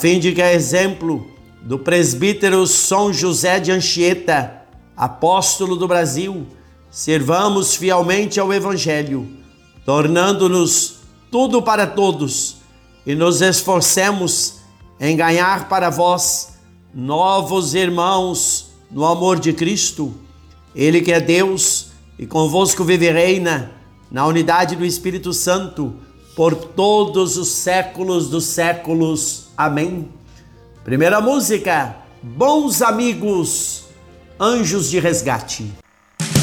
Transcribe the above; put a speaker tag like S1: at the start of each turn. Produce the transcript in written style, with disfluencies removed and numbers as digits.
S1: fim de que, a exemplo do presbítero São José de Anchieta, apóstolo do Brasil, servamos fielmente ao Evangelho, tornando-nos tudo para todos, e nos esforcemos em ganhar para vós novos irmãos no amor de Cristo, Ele que é Deus e convosco vive e reina na unidade do Espírito Santo por todos os séculos dos séculos. Amém. Primeira música: Bons Amigos, Anjos de Resgate.